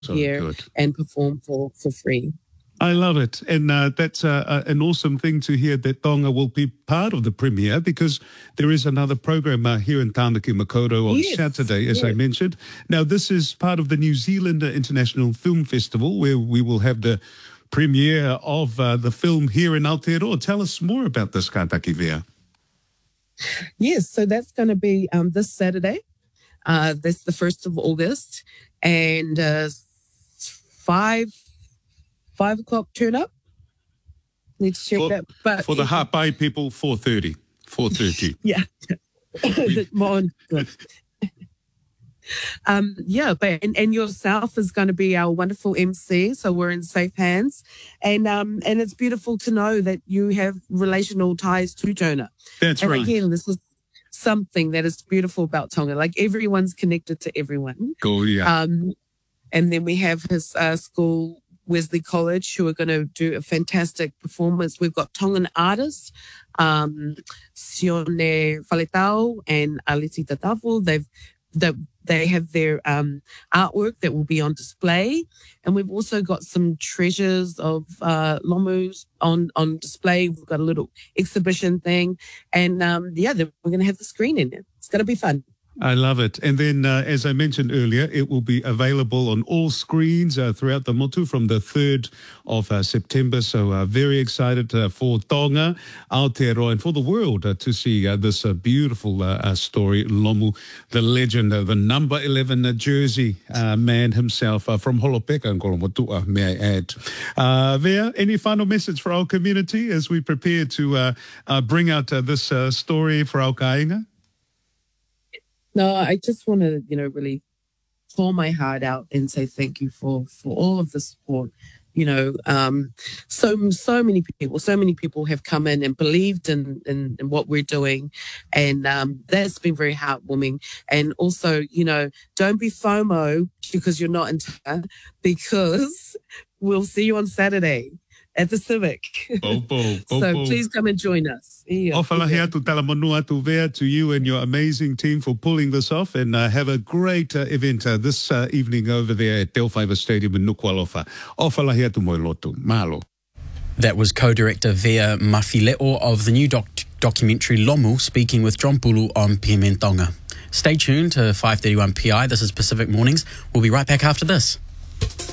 here and perform for free. I love it. And that's an awesome thing to hear that Tonga will be part of the premiere, because there is another program here in Tāmaki Makaurau on Saturday, as I mentioned. Now, this is part of the New Zealand International Film Festival, where we will have the premiere of the film here in Aotearoa. Tell us more about this, Kātaki Vea. Yes, so that's going to be this Saturday. That's the 1st of August. And 5 o'clock turn up. Need to check that. But for the Hapai people, 4:30. Yeah. And yourself is going to be our wonderful MC, so we're in safe hands, and it's beautiful to know that you have relational ties to Tonga. That's right. And again, this is something that is beautiful about Tonga. Like, everyone's connected to everyone. Cool, yeah. And then we have his school, Wesley College, who are going to do a fantastic performance. We've got Tongan artists, Sione Faletau and Aleti Tatafu. They have their artwork that will be on display. And we've also got some treasures of Lomus on display. We've got a little exhibition thing. And we're going to have the screen in it. It's going to be fun. I love it. And then, as I mentioned earlier, it will be available on all screens throughout the motu from the 3rd of September. So very excited for Tonga, Aotearoa, and for the world to see this beautiful story. Lomu, the legend, the number 11 jersey man himself from Holopeka, Ngolomotua, may I add. Vea, any final message for our community as we prepare to bring out this story for our kāinga? No, I just want to, really pour my heart out and say thank you for all of the support. So many people have come in and believed in what we're doing, and that's been very heartwarming. And also, don't be FOMO because you're not in town, because we'll see you on Saturday at the Civic. So please come and join us. Ofalahi atu talamonua atu Vea to you and your amazing team for pulling this off, and have a great event this evening over there at Telfaiva Stadium in Nuku'alofa. Ofalahi atu moi lotu. Mahalo. That was co-director Vea Mafileo of the new documentary Lomu, speaking with John Pulu on PMN Tonga. Stay tuned to 5:31 PI. This is Pacific Mornings. We'll be right back after this.